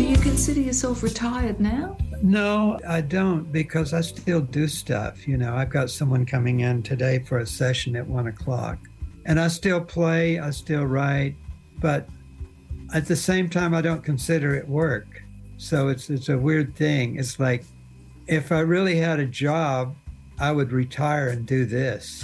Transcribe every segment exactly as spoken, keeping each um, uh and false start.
Do you consider yourself retired now? No, I don't, because I still do stuff. You know, I've got someone coming in today for a session at one o'clock. And I still play, I still write, but at the same time, I don't consider it work. So it's it's a weird thing. It's like, if I really had a job, I would retire and do this.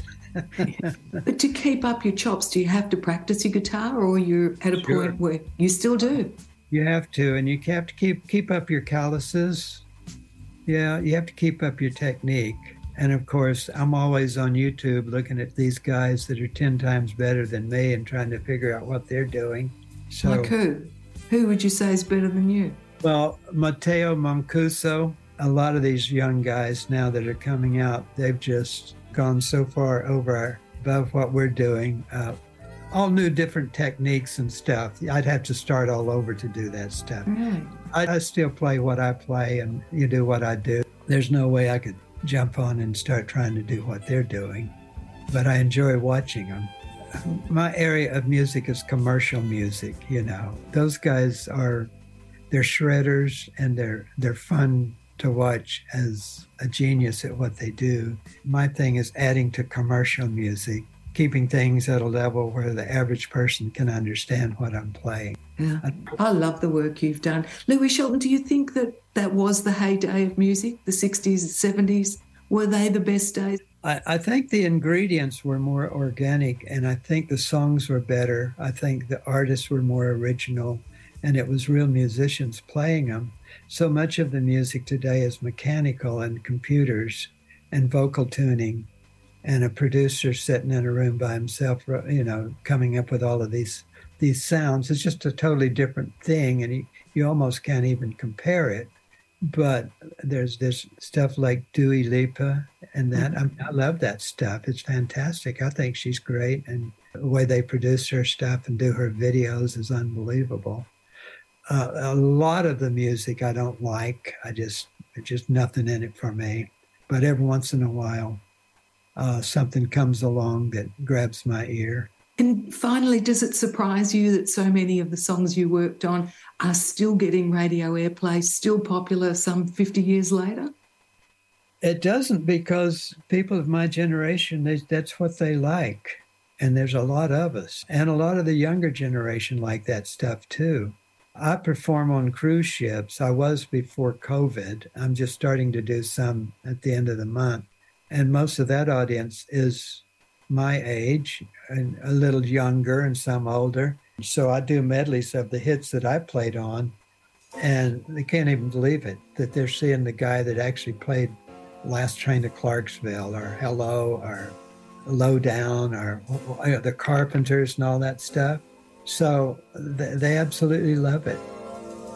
But to keep up your chops, do you have to practice your guitar, or you're at a Sure. point where you still do? You have to, and you have to keep keep up your calluses. Yeah, you have to keep up your technique. And of course, I'm always on YouTube looking at these guys that are ten times better than me and trying to figure out what they're doing. So, Like who? Who would you say is better than you? well, Matteo Mancuso, a lot of these young guys now that are coming out, they've just gone so far over above what we're doing. Uh, all new different techniques and stuff. I'd have to start all over to do that stuff. Right. I, I still play what I play and you do what I do. There's no way I could jump on and start trying to do what they're doing, but I enjoy watching them. My area of music is commercial music, you know. Those guys are, they're shredders and they're they're fun to watch as a genius at what they do. My thing is adding to commercial music, keeping things at a level where the average person can understand what I'm playing. Yeah. I love the work you've done. Louis Shelton, do you think that that was the heyday of music, the sixties and seventies? Were they the best days? I, I think the ingredients were more organic, and I think the songs were better. I think the artists were more original, and it was real musicians playing them. So much of the music today is mechanical and computers and vocal tuning and a producer sitting in a room by himself, you know, coming up with all of these these sounds. It's just a totally different thing, and you, you almost can't even compare it. But there's this stuff like Dua Lipa and that. I, I love that stuff. It's fantastic. I think she's great, and the way they produce her stuff and do her videos is unbelievable. Uh, a lot of the music I don't like. I just, there's just nothing in it for me. But every once in a while, uh, something comes along that grabs my ear. And finally, does it surprise you that so many of the songs you worked on are still getting radio airplay, still popular some fifty years later? It doesn't, because people of my generation, they, that's what they like. And there's a lot of us. And a lot of the younger generation like that stuff too. I perform on cruise ships. I was before COVID. I'm just starting to do some at the end of the month. And most of that audience is my age and a little younger and some older. So I do medleys of the hits that I played on, and they can't even believe it, that they're seeing the guy that actually played Last Train to Clarksville or Hello or Low Down or the Carpenters and all that stuff. So they absolutely love it.